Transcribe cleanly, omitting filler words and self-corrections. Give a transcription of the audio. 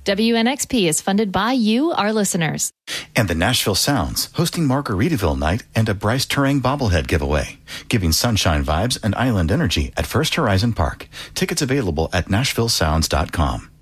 WNXP is funded by you, our listeners. And the Nashville Sounds, hosting Margaritaville Night and a Bryce Terang bobblehead giveaway, giving sunshine vibes and island energy at First Horizon Park. Tickets available at NashvilleSounds.com.